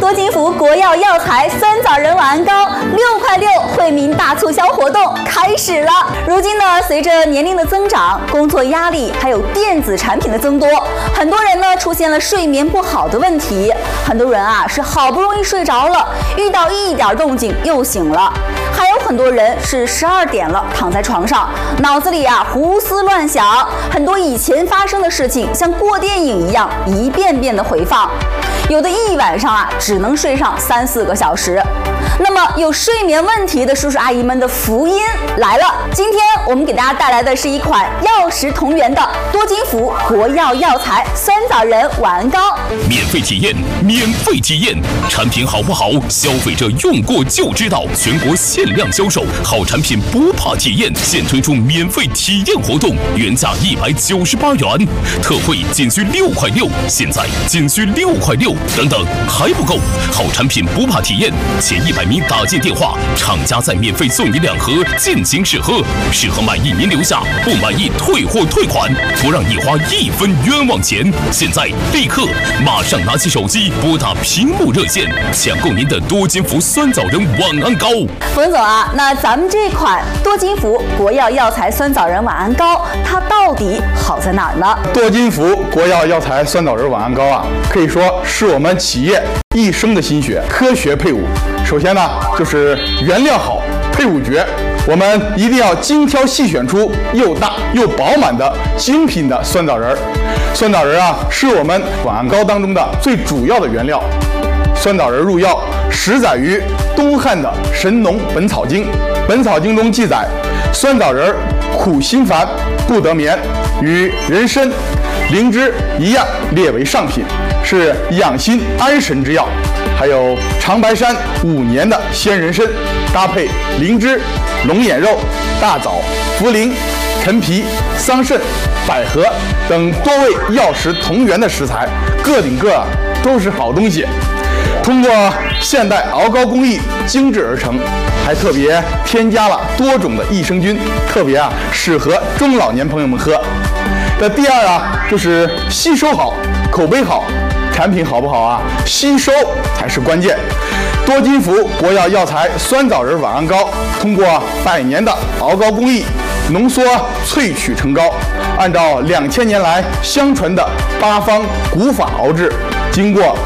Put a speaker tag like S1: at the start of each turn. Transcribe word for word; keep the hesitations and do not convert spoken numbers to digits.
S1: 多金福国药药材酸枣仁晚安膏六块六惠民大促销活动开始了。如今呢，随着年龄的增长，工作压力还有电子产品的增多，很多人呢出现了睡眠不好的问题。很多人啊是好不容易睡着了，遇到一点动静又醒了。还有很多人是十二点了躺在床上，脑子里啊胡思乱想，很多以前发生的事情像过电影一样一遍遍的回放。有的一晚上啊只能睡上三四个小时。那么有睡眠问题的叔叔阿姨们的福音来了，今天我们给大家带来的是一款药食同源的多金福国药药材酸枣仁晚安膏。
S2: 免费体验，免费体验，产品好不好，消费者用过就知道。全国限量销售，好产品不怕体验，现推出免费体验活动，原价一百九十八元，特惠仅需六块六，现在仅需六块六。等等，还不够，好产品不怕体验，前一百名打进电话，厂家再免费送你两盒进行试喝，适合满意您留下，不满意退货退款，不让你花一分冤枉钱。现在立刻马上拿起手机拨打屏幕热线，抢购您的多金福酸枣仁晚安膏。
S1: 冯总啊，那咱们这款多金福国药药材酸枣仁晚安膏，它到底好在哪儿呢？
S3: 多金福国药药材酸枣仁晚安膏啊，可以说是我们企业一生的心血，科学配伍。首先呢，就是原料好，配伍绝。我们一定要精挑细选出又大又饱满的精品的酸枣仁儿。酸枣仁啊，是我们晚安膏当中的最主要的原料。酸枣仁入药始载于东汉的《神农本草经》，《本草经》中记载，酸枣仁苦心烦，不得眠，与人参、灵芝一样列为上品，是养心安神之药。还有长白山五年的鲜人参，搭配灵芝、龙眼肉、大枣、茯苓、陈皮、桑葚、百合等多味药食同源的食材，个顶个都是好东西。通过现代熬膏工艺精制而成，还特别添加了多种的益生菌，特别啊适合中老年朋友们喝。那第二啊，就是吸收好，口碑好。产品好不好啊？吸收才是关键。多金福国药药材酸枣仁晚安膏，通过百年的熬膏工艺，浓缩萃取成膏，按照两千年来相传的八方古法熬制，经过